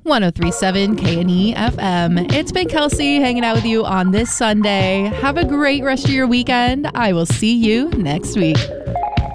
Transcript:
1037 KNE FM. It's been Kelsey hanging out with you on this Sunday. Have a great rest of your weekend. I will see you next week.